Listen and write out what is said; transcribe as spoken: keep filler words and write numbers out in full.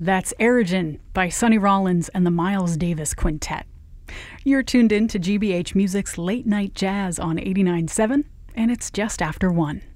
That's Erigen by Sonny Rollins and the Miles Davis Quintet. You're tuned in to G B H Music's Late Night Jazz on eighty-nine point seven, and it's just after one.